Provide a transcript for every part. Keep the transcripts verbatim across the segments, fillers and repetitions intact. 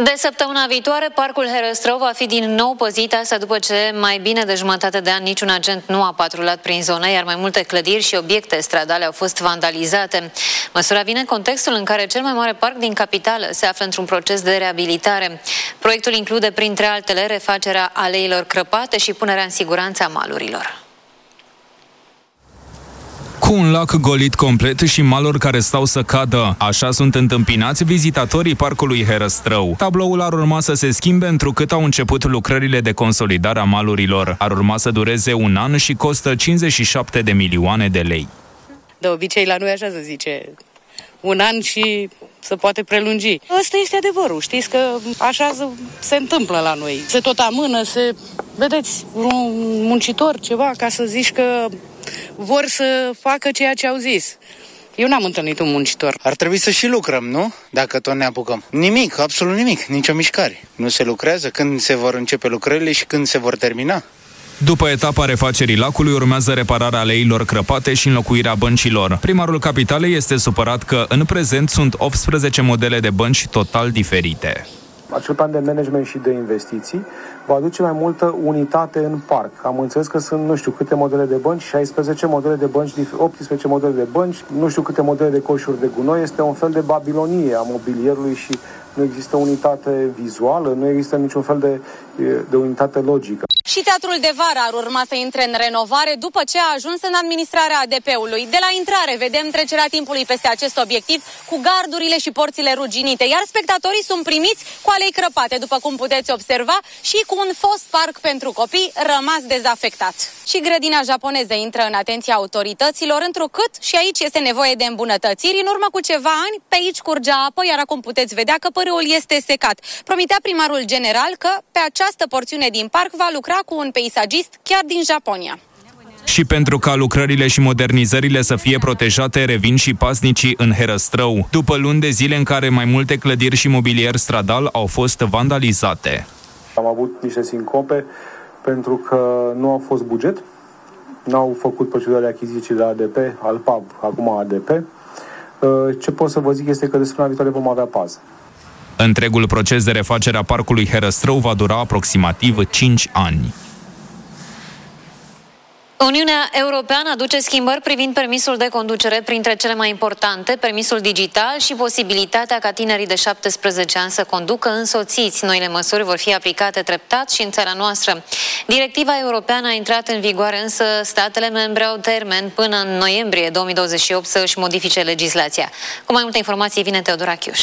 De săptămâna viitoare, Parcul Herăstrău va fi din nou păzit, asta după ce mai bine de jumătate de an niciun agent nu a patrulat prin zonă, iar mai multe clădiri și obiecte stradale au fost vandalizate. Măsura vine în contextul în care cel mai mare parc din capitală se află într-un proces de reabilitare. Proiectul include, printre altele, refacerea aleilor crăpate și punerea în siguranță a malurilor. Cu un lac golit complet și maluri care stau să cadă. Așa sunt întâmpinați vizitatorii Parcului Herăstrău. Tabloul ar urma să se schimbe întrucât au început lucrările de consolidare a malurilor. Ar urma să dureze un an și costă cincizeci și șapte de milioane de lei. De obicei la noi așa se zice, un an și se poate prelungi. Ăsta este adevărul, știți că așa se, se întâmplă la noi. Se tot amână, se... Vedeți, un muncitor, ceva, ca să zici că vor să facă ceea ce au zis. Eu n-am întâlnit un muncitor. Ar trebui să și lucrăm, nu? Dacă tot ne apucăm. Nimic, absolut nimic, nicio mișcare. Nu se lucrează, când se vor începe lucrările și când se vor termina. După etapa refacerii lacului, urmează repararea aleilor crăpate și înlocuirea băncilor. Primarul capitalei este supărat că în prezent sunt optsprezece modele de bănci total diferite. Acel plan de management și de investiții va aduce mai multă unitate în parc. Am înțeles că sunt nu știu câte modele de bănci, șaisprezece modele de bănci, optsprezece modele de bănci, nu știu câte modele de coșuri de gunoi. Este un fel de babilonie a mobilierului și nu există unitate vizuală, nu există niciun fel de, de unitate logică. Și Teatrul de Vară ar urma să intre în renovare după ce a ajuns în administrarea A D P-ului. De la intrare vedem trecerea timpului peste acest obiectiv cu gardurile și porțile ruginite, iar spectatorii sunt primiți cu alei crăpate, după cum puteți observa, și cu un fost parc pentru copii rămas dezafectat. Și grădina japoneză intră în atenția autorităților, întrucât și aici este nevoie de îmbunătățiri. În urmă cu ceva ani, pe aici curgea apă, iar acum puteți vedea că părâul este secat. Promitea primarul general că pe această porțiune din parc va lucra cu un peisagist chiar din Japonia. Și pentru ca lucrările și modernizările să fie protejate, revin și pasnicii în Herăstrău, după luni de zile în care mai multe clădiri și mobilier stradal au fost vandalizate. Am avut niște sincope pentru că nu a fost buget, n-au făcut procedura de achiziții de A D P, al P A B, acum A D P. Ce pot să vă zic este că de săptămâna viitoare vom avea pază. Întregul proces de refacere a Parcului Herăstrău va dura aproximativ cinci ani. Uniunea Europeană aduce schimbări privind permisul de conducere, printre cele mai importante, permisul digital și posibilitatea ca tinerii de șaptesprezece ani să conducă însoțiți. Noile măsuri vor fi aplicate treptat și în țara noastră. Directiva europeană a intrat în vigoare, însă statele membre au termen până în noiembrie două mii douăzeci și opt să își modifice legislația. Cu mai multe informații vine Teodora Chiuș.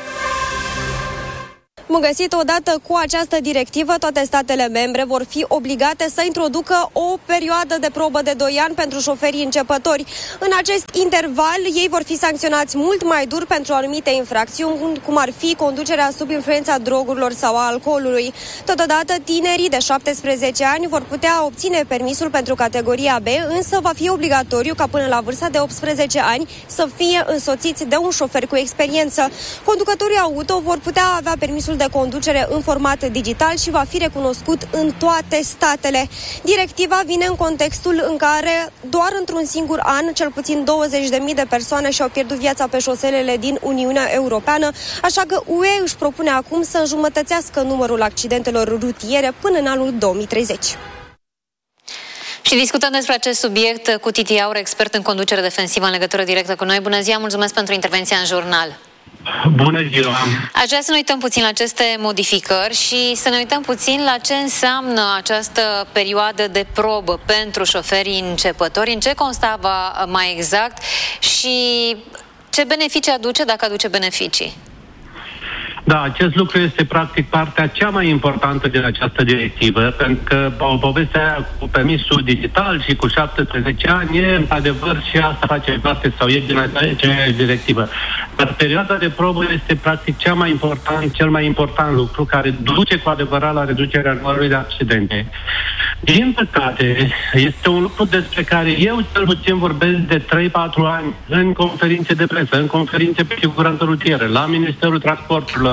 Bun găsit, odată cu această directivă, toate statele membre vor fi obligate să introducă o perioadă de probă de doi ani pentru șoferii începători. În acest interval, ei vor fi sancționați mult mai dur pentru anumite infracțiuni, cum ar fi conducerea sub influența drogurilor sau a alcoolului. Totodată, tinerii de șaptesprezece ani vor putea obține permisul pentru categoria B, însă va fi obligatoriu ca până la vârsta de optsprezece ani să fie însoțiți de un șofer cu experiență. Conducătorii auto vor putea avea permisul de conducere în format digital și va fi recunoscut în toate statele. Directiva vine în contextul în care doar într-un singur an, cel puțin douăzeci de mii de persoane și-au pierdut viața pe șoselele din Uniunea Europeană, așa că U E își propune acum să înjumătățească numărul accidentelor rutiere până în anul două mii treizeci. Și discutăm despre acest subiect cu Titi Aur, expert în conducere defensivă, în legătură directă cu noi. Bună ziua, mulțumesc pentru intervenția în jurnal. Bună ziua! Aș vrea să ne uităm puțin la aceste modificări și să ne uităm puțin la ce înseamnă această perioadă de probă pentru șoferii începători, în ce constava mai exact și ce beneficii aduce, dacă aduce beneficii. Da, acest lucru este practic partea cea mai importantă din această directivă, pentru că povestea cu permisul digital și cu șaptesprezece ani e, adevăr, și asta face parte sau e din aceeași directivă. Dar perioada de probă este practic cea mai important, cel mai important lucru care duce cu adevărat la reducerea numărului de accidente. Din păcate, este un lucru despre care eu cel puțin vorbesc de trei patru ani în conferințe de presă, în conferințe pe siguranță rutieră, la Ministerul Transporturilor,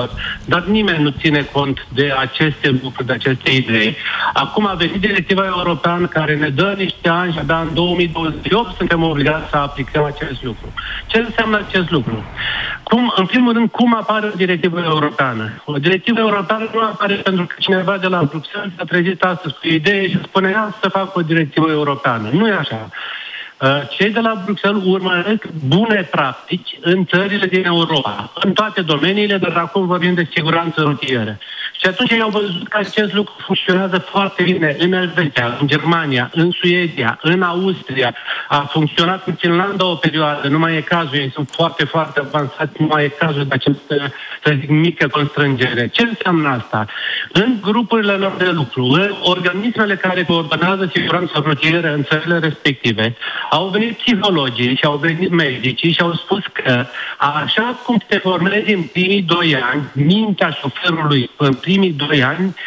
viitor. Dar nimeni nu ține cont de aceste lucruri, de aceste idei. Acum a venit directiva europeană care ne dă niște ani și abia în două mii douăzeci și opt suntem obligați să aplicăm acest lucru. Ce înseamnă acest lucru? Cum, în primul rând, cum apare o directivă europeană? O directivă europeană nu apare pentru că cineva de la Bruxelles s-a trezit astăzi cu idee și spune ia să fac o directivă europeană. Nu e așa. Cei de la Bruxelles urmăresc bune practici în țările din Europa, în toate domeniile, dar acum vorbim de siguranță rutieră. Și atunci ei au văzut că acest lucru funcționează foarte bine în Elveția, în Germania, în Suedia, în Austria. A funcționat în Finlanda o perioadă, nu mai e cazul, ei sunt foarte, foarte avansați, nu mai e cazul de această, să zic, mică constrângere. Ce înseamnă asta? În grupurile lor de lucru, în organismele care coordonează siguranța rutieră în țările respective, au venit psihologii și au venit medicii și au spus că așa cum te formezi în primii doi ani, mintea șoferului în primii doi ani,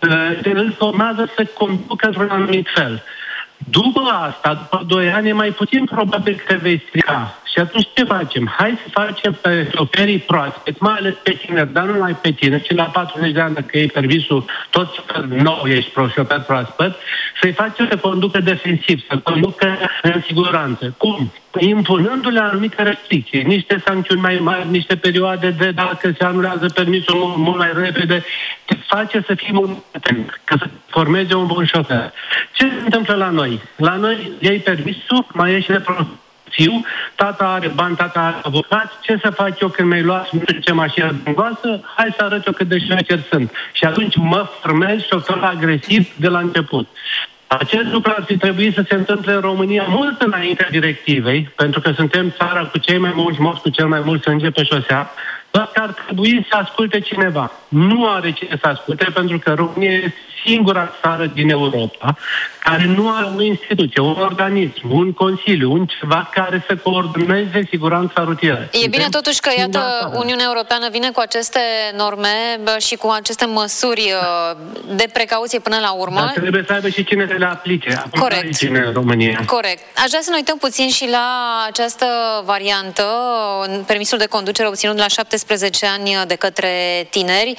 îl formează să conducă într-un anumit fel. După asta, după doi ani, e mai puțin probabil că vei strica. Și atunci ce facem? Hai să facem pe șoferii proaspeți, mai ales pe tineri, dar nu numai pe tineri, ci la patruzeci de ani, dacă e permisul, tot nou ești șofer proaspăt, să-i facem să conducă defensiv, să conducă în siguranță. Cum? Impunându-le anumite restricții, niște sancțiuni mai mari, niște perioade de dacă se anulează permisul mult, mult mai repede, te face să fii mult mai atent, că să formeze un bun șofer. Ce se întâmplă la noi? La noi iei permisul, mai ești de fiu, tata are bani, tata are avocat, ce să fac eu când mi-ai luat nu știu ce mașină dungoasă, hai să arăt eu cât de șmecher sunt. Și atunci mă formez șofer agresiv de la început. Acest lucru ar fi trebuit să se întâmple în România mult înaintea directivei, pentru că suntem țara cu cei mai mulți morți, cu cel mai mult sânge pe șosea, doar că ar trebui să asculte cineva. Nu are cine să asculte, pentru că România este singura țară din Europa care nu are o instituție, un organism, un consiliu, un ceva care să coordoneze siguranța rutieră. E bine totuși că, iată, Uniunea Europeană vine cu aceste norme și cu aceste măsuri de precauție până la urmă. Dar trebuie să aibă și cine să le aplice. Corect. În România. Corect. Aș vrea să ne uităm puțin și la această variantă, permisul de conducere obținut la șaptesprezece ani de către tineri.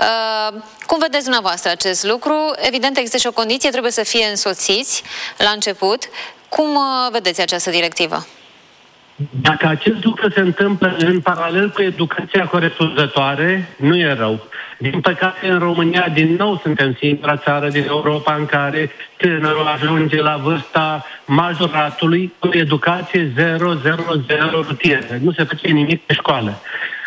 Cum vedeți dumneavoastră acest lucru? Evident, există și o condiție, trebuie să fie însoțiți la început. Cum vedeți această directivă? Dacă acest lucru se întâmplă în paralel cu educația corespunzătoare, nu e rău. Din păcate, în România, din nou, suntem singura țară din Europa în care tânărul ajunge la vârsta majoratului cu educație zero zero zero rutieră. Nu se face nimic pe școală.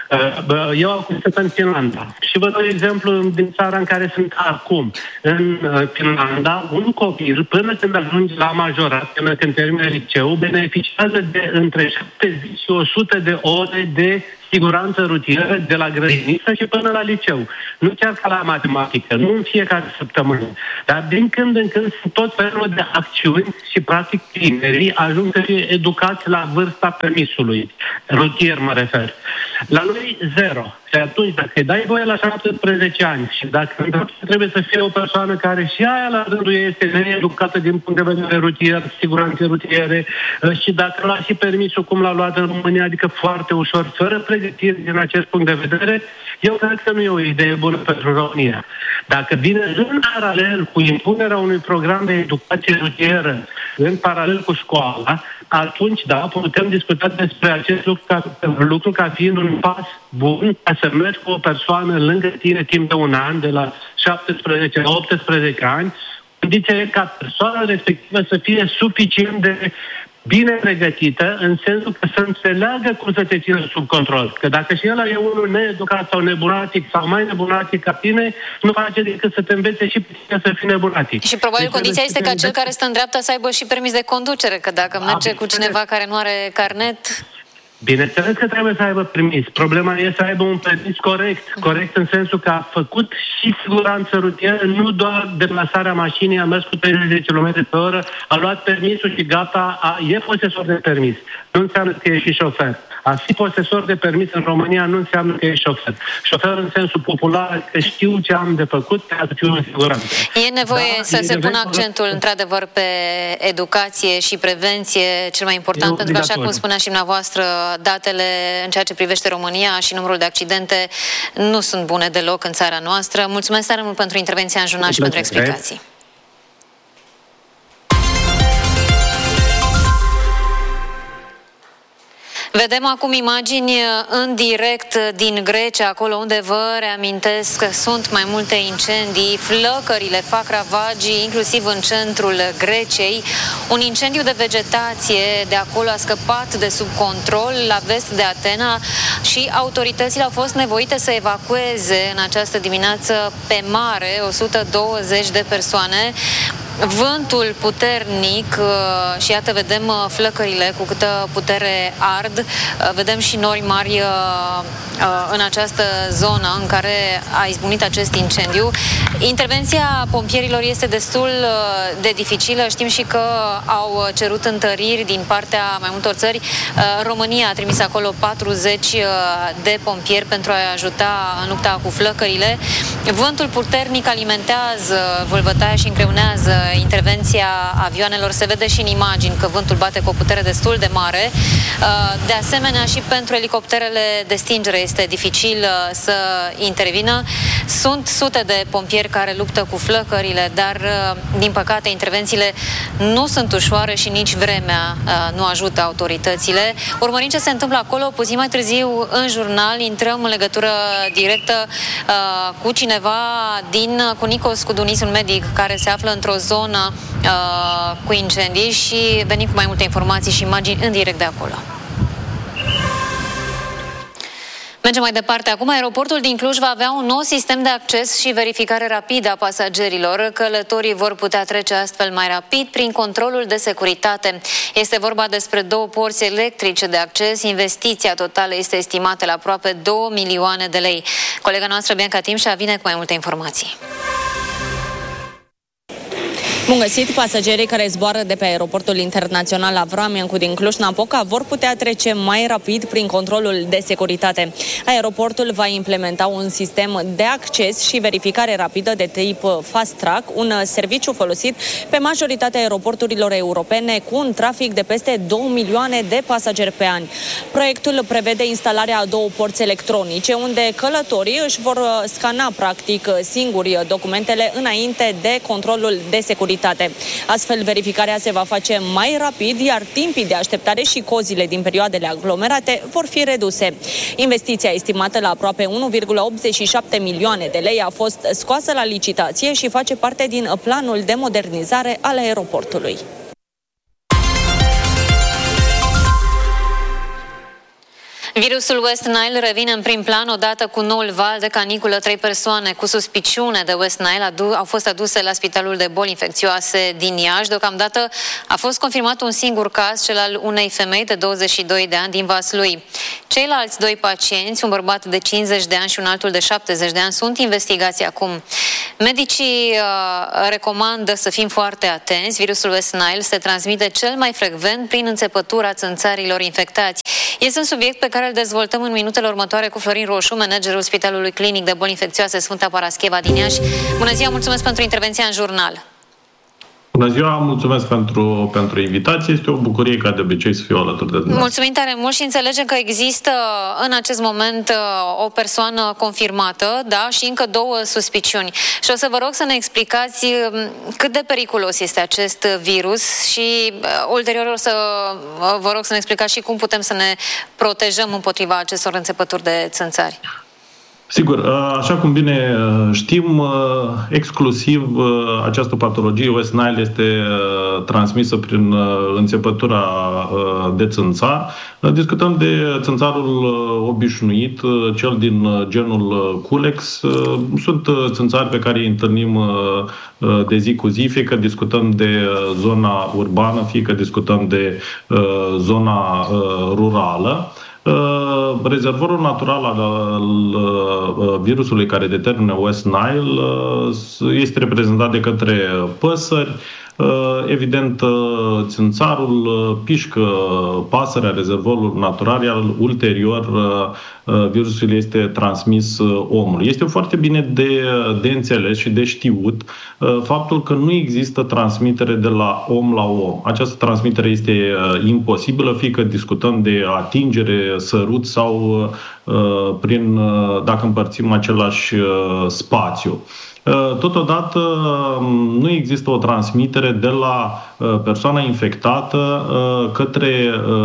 Eu am crescut în Finlanda și vă dau exemplu din țara în care sunt acum. În Finlanda, un copil, până când ajunge la majorat, până când termină liceu, beneficiază de între șaptezeci și o sută de ore de siguranță rutieră de la grădiniță și până la liceu. Nu chiar ca la matematică, nu în fiecare săptămână. Dar din când în când sunt tot felul de acțiuni și practic tinerii ajung să fie educați la vârsta permisului. Rutier mă refer. La noi zero. Și atunci, dacă îi dai voie la șaptesprezece ani și dacă trebuie să fie o persoană care și aia la rândul ei este needucată din punct de vedere rutier, siguranțe rutiere, și dacă lua și permisul cum l-a luat în România, adică foarte ușor, fără pregătire din acest punct de vedere, eu cred că nu e o idee bună pentru România. Dacă vine în paralel cu impunerea unui program de educație rutieră, în paralel cu școala, atunci, da, putem discuta despre acest lucru ca, lucru ca fiind un pas bun ca să mergi cu o persoană lângă tine timp de un an, de la șaptesprezece la optsprezece ani, condiția e ca persoana respectivă să fie suficient de bine pregătită, în sensul că să înțeleagă cum să te țină sub control. Că dacă și ăla e unul needucat sau nebunatic sau mai nebunatic ca tine, nu face decât să te învețe și pe tine să fii nebunatic. Și probabil deci, condiția este ca cel care stă în dreapta să aibă și permis de conducere, că dacă merge A, cu cineva care nu are carnet... Bineînțeles că trebuie să aibă permis. Problema e să aibă un permis corect. Corect în sensul că a făcut și siguranță rutieră, nu doar deplasarea mașinii, a mers cu treizeci de kilometri pe oră, a luat permisul și gata, a, e posesor de permis. Nu înseamnă că e și șofer. A fi posesor de permis în România nu înseamnă că ești șofer. Șofer în sensul popular, că știu ce am de făcut ca să fiu în siguranță. E nevoie da, să e se pună accentul, într-adevăr, pe educație și prevenție, cel mai important, pentru că, așa cum spunea și dumneavoastră, datele în ceea ce privește România și numărul de accidente nu sunt bune deloc în țara noastră. Mulțumesc tare mult pentru intervenția în jurnal și pentru explicații. Vedem acum imagini în direct din Grecia, acolo unde vă reamintesc că sunt mai multe incendii. Flăcările fac ravagii, inclusiv în centrul Greciei. Un incendiu de vegetație de acolo a scăpat de sub control la vest de Atena și autoritățile au fost nevoite să evacueze în această dimineață pe mare o sută douăzeci de persoane. Vântul puternic și iată vedem flăcările cu câtă putere ard, vedem și nori mari în această zonă în care a izbucnit acest incendiu. Intervenția pompierilor este destul de dificilă, știm și că au cerut întăriri din partea mai multor țări. România a trimis acolo patruzeci de pompieri pentru a ajuta în lupta cu flăcările. Vântul puternic alimentează vâlvătaia și încreunează intervenția avioanelor. Se vede și în imagini că vântul bate cu o putere destul de mare. De asemenea, și pentru elicopterele de stingere este dificil să intervină. Sunt sute de pompieri care luptă cu flăcările, dar, din păcate, intervențiile nu sunt ușoare și nici vremea nu ajută autoritățile. Urmărim ce se întâmplă acolo, puțin mai târziu în jurnal intrăm în legătură directă cu cineva din, cu Nicos Cudunis, un medic care se află într-o zonă uh, cu incendii și venim cu mai multe informații și imagini în direct de acolo. Mergem mai departe. Acum, aeroportul din Cluj va avea un nou sistem de acces și verificare rapidă a pasagerilor. Călătorii vor putea trece astfel mai rapid prin controlul de securitate. Este vorba despre două porți electrice de acces. Investiția totală este estimată la aproape două milioane de lei. Colega noastră, Bianca Timșa, vine cu mai multe informații. Bun găsit! Pasagerii care zboară de pe aeroportul internațional Avram Iancu din Cluj-Napoca vor putea trece mai rapid prin controlul de securitate. Aeroportul va implementa un sistem de acces și verificare rapidă de tip Fast Track, un serviciu folosit pe majoritatea aeroporturilor europene cu un trafic de peste două milioane de pasageri pe an. Proiectul prevede instalarea a două porți electronice, unde călătorii își vor scana practic singuri documentele înainte de controlul de securitate. Astfel, verificarea se va face mai rapid, iar timpii de așteptare și cozile din perioadele aglomerate vor fi reduse. Investiția estimată la aproape unu virgulă optzeci și șapte milioane de lei a fost scoasă la licitație și face parte din planul de modernizare al aeroportului. Virusul West Nile revine în prim plan odată cu noul val de caniculă. Trei persoane cu suspiciune de West Nile au fost aduse la Spitalul de Boli Infecțioase din Iași. Deocamdată a fost confirmat un singur caz, cel al unei femei de douăzeci și doi de ani din Vaslui. Ceilalți doi pacienți, un bărbat de cincizeci de ani și un altul de șaptezeci de ani, sunt investigați acum. Medicii uh, recomandă să fim foarte atenți. Virusul West Nile se transmite cel mai frecvent prin înțepătura țânțarilor infectați. Este un subiect pe care îl dezvoltăm în minutele următoare cu Florin Roșu, managerul Spitalului Clinic de Boli Infecțioase Sfânta Parascheva din Iași. Bună ziua, mulțumesc pentru intervenția în jurnal. Bună ziua, mulțumesc pentru, pentru invitație. Este o bucurie, ca de obicei, să fiu alături de dumneavoastră. Mulțumim tare mult și înțelegem că există în acest moment o persoană confirmată, da, și încă două suspiciuni. Și o să vă rog să ne explicați cât de periculos este acest virus și ulterior o să vă rog să ne explicați și cum putem să ne protejăm împotriva acestor înțepături de țânțari. Sigur, așa cum bine știm, exclusiv această patologie West Nile este transmisă prin înțepătura de țânțar. Discutăm de țânțarul obișnuit, cel din genul Culex. Sunt țânțari pe care îi întâlnim de zi cu zi, fie că discutăm de zona urbană, fie că discutăm de zona rurală. Rezervorul natural al virusului care determină West Nile este reprezentat de către păsări. Evident, țânțarul pișcă pasărea, rezervorul natural, iar ulterior virusul este transmis omului. Este foarte bine de, de înțeles și de știut faptul că nu există transmitere de la om la om. Această transmitere este imposibilă, fie că discutăm de atingere, sărut sau prin, dacă împărțim același spațiu. Totodată nu există o transmitere de la persoana infectată către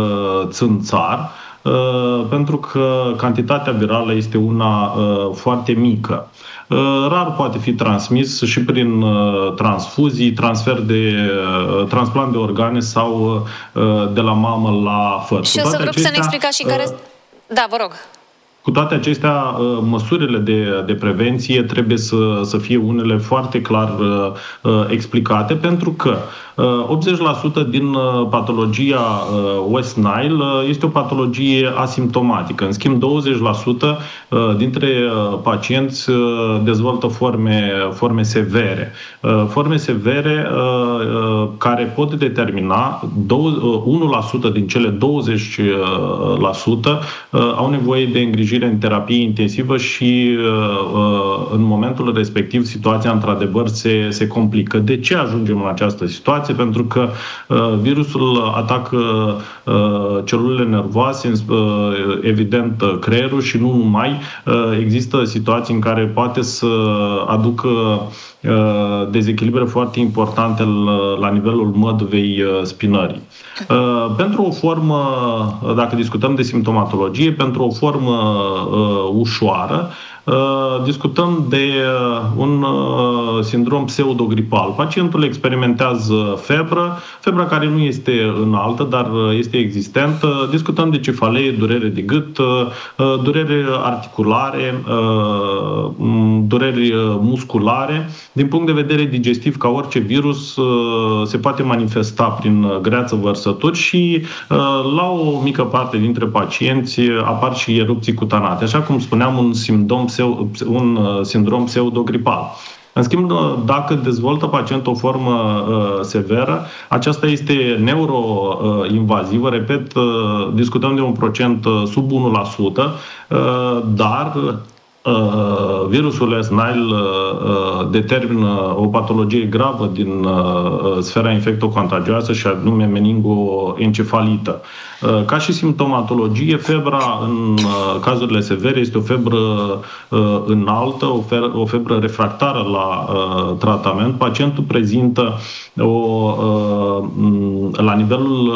țânțar, pentru că cantitatea virală este una foarte mică. Rar poate fi transmis și prin transfuzii, transfer de transplant de organe sau de la mamă la făt. Și o să vreau să ne explicați și care... Da, vă rog. Cu toate acestea, măsurile de, de prevenție trebuie să, să fie unele foarte clar uh, explicate, pentru că uh, optzeci la sută din patologia uh, West Nile uh, este o patologie asimptomatică. În schimb, douăzeci la sută uh, dintre uh, pacienți uh, dezvoltă forme, forme severe. Uh, forme severe uh, uh, care pot determina uh, unu la sută din cele douăzeci la sută uh, au nevoie de îngrijire în terapie intensivă și în momentul respectiv situația într-adevăr se, se complică. De ce ajungem în această situație? Pentru că virusul atacă celulele nervoase, evident creierul și nu numai. Există situații în care poate să aducă dezechilibre foarte importante la nivelul măduvei spinării. Pentru o formă, dacă discutăm de simptomatologie, pentru o formă ușoară, discutăm de un sindrom pseudogripal. Pacientul experimentează febră, febra care nu este înaltă, dar este existentă. Discutăm de cefalee, durere de gât, durere articulare, dureri musculare. Din punct de vedere digestiv, ca orice virus, se poate manifesta prin greață, vărsături și la o mică parte dintre pacienți apar și erupții cutanate. Așa cum spuneam, un simptom un sindrom pseudogripal. În schimb, dacă dezvoltă pacientul o formă uh, severă, aceasta este neuroinvazivă, repet, uh, discutăm de un procent uh, sub unu la sută, uh, dar uh, virusul West Nile uh, determină o patologie gravă din uh, sfera infectocontagioasă și anume meningoencefalită. Ca și simptomatologie, febra în cazurile severe este o febră înaltă, o febră refractară la tratament. Pacientul prezintă o, la nivelul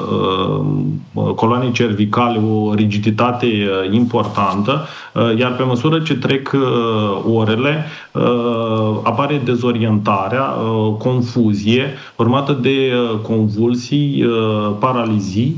coloanei cervicale o rigiditate importantă, iar pe măsură ce trec orele, apare dezorientarea, confuzie, urmată de convulsii, paralizii,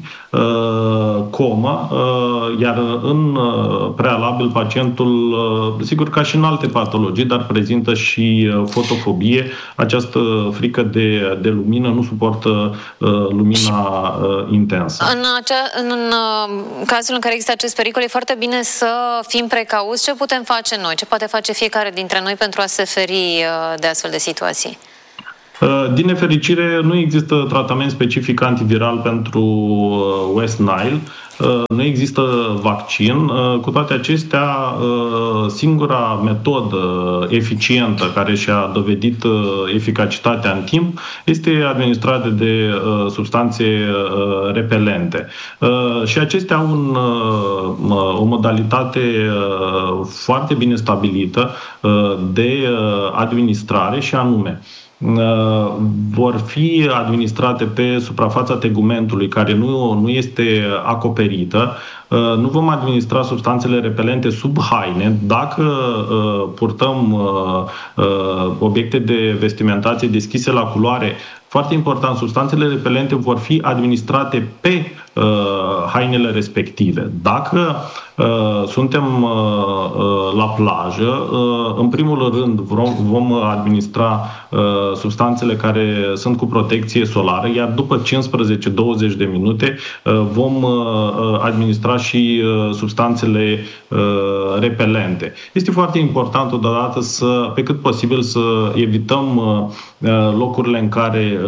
comă, iar în prealabil pacientul, sigur ca și în alte patologii, dar prezintă și fotofobie, această frică de, de lumină, nu suportă lumina intensă. În, acea, în, în cazul în care există acest pericol, e foarte bine să fim precauți. Ce putem face noi? Ce poate face fiecare dintre noi pentru a se feri de astfel de situații? Din nefericire, nu există tratament specific antiviral pentru West Nile, nu există vaccin. Cu toate acestea, singura metodă eficientă care și-a dovedit eficacitatea în timp este administrarea de substanțe repelente. Și acestea au un, o modalitate foarte bine stabilită de administrare și anume vor fi administrate pe suprafața tegumentului care nu, nu este acoperită. Nu vom administra substanțele repelente sub haine. Dacă purtăm obiecte de vestimentație deschise la culoare, foarte important, substanțele repelente vor fi administrate pe uh, hainele respective. Dacă Suntem la plajă. În primul rând vom administra substanțele care sunt cu protecție solară, iar după cincisprezece douăzeci de minute vom administra și substanțele repelente. Este foarte important totodată să, pe cât posibil, să evităm locurile în care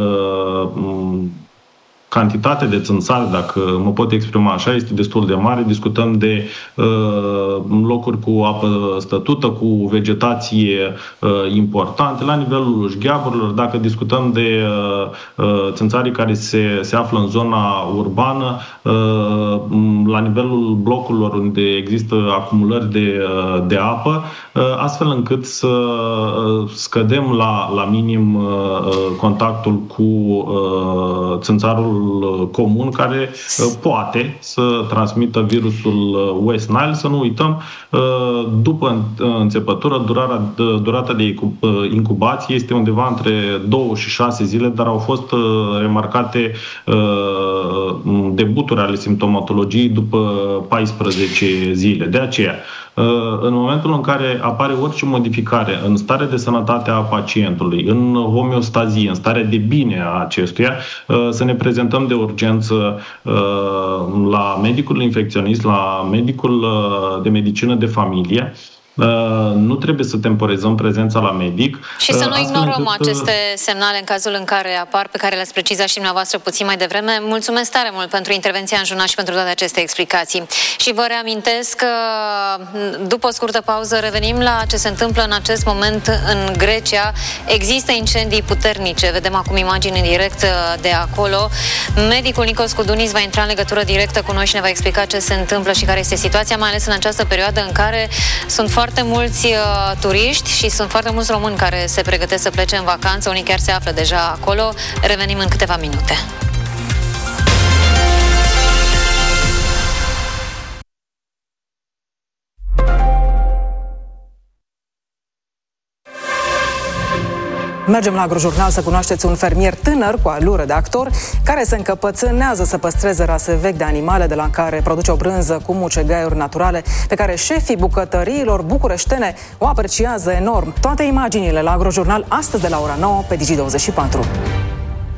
cantitatea de țânțari, dacă mă pot exprima așa, este destul de mare. Discutăm de uh, locuri cu apă stătută, cu vegetație uh, importante, la nivelul șgheaburilor. Dacă discutăm de uh, țânțarii care se, se află în zona urbană, uh, la nivelul blocurilor unde există acumulări de, uh, de apă, uh, astfel încât să uh, scădem la, la minim uh, contactul cu uh, țânțarul comun care poate să transmită virusul West Nile. Să nu uităm, după înțepătură, durata, durata de incubație este undeva între două și șase zile, dar au fost remarcate debuturi ale simptomatologiei după paisprezece zile. De aceea, în momentul în care apare orice modificare în starea de sănătate a pacientului, în homeostazie, în starea de bine a acestuia, să ne prezentăm de urgență la medicul infecționist, la medicul de medicină de familie. Nu trebuie să temporizăm prezența la medic. Și să nu ignorăm încât... aceste semnale în cazul în care apar, pe care le-ați precizat și dumneavoastră puțin mai devreme. Mulțumesc tare mult pentru intervenția în jurnal și pentru toate aceste explicații. Și vă reamintesc că după o scurtă pauză revenim la ce se întâmplă în acest moment în Grecia. Există incendii puternice. Vedem acum imagini în direct de acolo. Medicul Nicos Cudunis va intra în legătură directă cu noi și ne va explica ce se întâmplă și care este situația, mai ales în această perioadă în care sunt foarte foarte mulți uh, turiști și sunt foarte mulți români care se pregătesc să plece în vacanță, unii chiar se află deja acolo. Revenim în câteva minute. Mergem la Agrojurnal să cunoașteți un fermier tânăr cu alură de actor care se încăpățânează să păstreze rase vechi de animale, de la care produce o brânză cu mucegaiuri naturale pe care șefii bucătăriilor bucureștene o apreciază enorm. Toate imaginile la Agrojurnal astăzi de la ora nouă pe Digi douăzeci și patru.